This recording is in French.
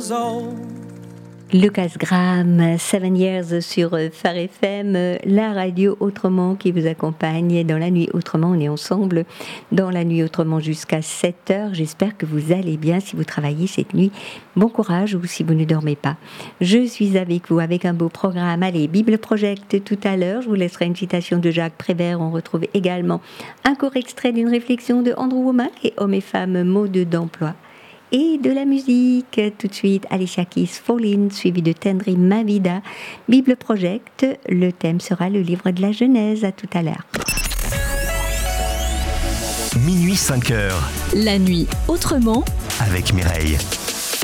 years old. Lucas Graham, 7 Years sur Phare FM, la radio Autrement qui vous accompagne dans la nuit Autrement. On est ensemble dans la nuit Autrement jusqu'à 7h. J'espère que vous allez bien si vous travaillez cette nuit. Bon courage ou si vous ne dormez pas. Je suis avec vous avec un beau programme. Allez, Bible Project tout à l'heure. Je vous laisserai une citation de Jacques Prévert. On retrouve également un court extrait d'une réflexion de Andrew Womack et Hommes et femmes, modes d'emploi. Et de la musique, tout de suite, Alicia Keys, Fall In, suivi de Tendri Mavida, Bible Project, le thème sera le livre de la Genèse, à tout à l'heure. Minuit 5h. La nuit autrement Avec Mireille.